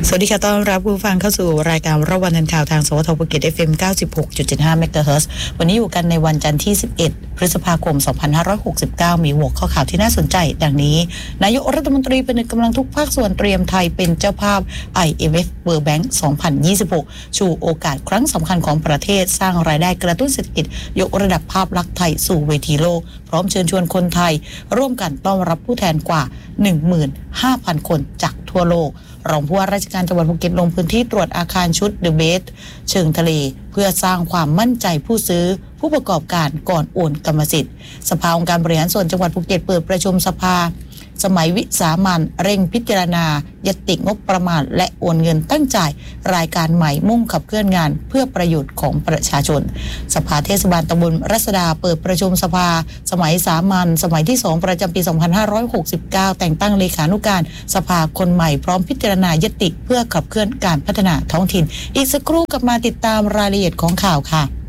สวัสดีค่ะต้อนรับผู้ฟังเข้าสู่รายการระวันทันข่าวทางสวทภูเก็ต FM 96.75 เมกะเฮิรตซ์วันนี้อยู่กันในวันจันทร์ที่11พฤษภาคม2569มีหัวข้อข่าวที่น่าสนใจดังนี้นายกรัฐมนตรีเป็นกำลังทุกภาคส่วนเตรียมไทยเป็นเจ้าภาพ IMF World Bank 2026 ชูโอกาสครั้งสำคัญของประเทศสร้างรายได้กระตุ้นเศรษฐกิจยกระดับภาพลักษณ์ไทยสู่เวทีโลกพร้อมเชิญชวนคนไทยร่วมกันต้อนรับผู้แทนกว่า 15,000 คนจากทั่วโลกรองผู้ว่าราชการจังหวัดภูเก็ตลงพื้นที่ตรวจอาคารชุดเดอะเบสเชิงทะเลเพื่อสร้างความมั่นใจผู้ซื้อผู้ประกอบการก่อนโอนกรรมสิทธิ์สภาองค์การบริหารส่วนจังหวัดภูเก็ตเปิดประชุมสภาสมัยวิสามัญเร่งพิจารณายติงบประมาณและโอนเงินตั้งจ่ายรายการใหม่มุ่งขับเคลื่อนงานเพื่อประโยชน์ของประชาชนสภาเทศบาลตำบลรัศดาเปิดประชุมสภาสมัยสามัญสมัยที่2ประจำปี2569แต่งตั้งเลขานุการสภาคนใหม่พร้อมพิจารณายติเพื่อขับเคลื่อนการพัฒนาท้องถิ่นอีกสักครู่กลับมาติดตามรายละเอียดของข่าวค่ะ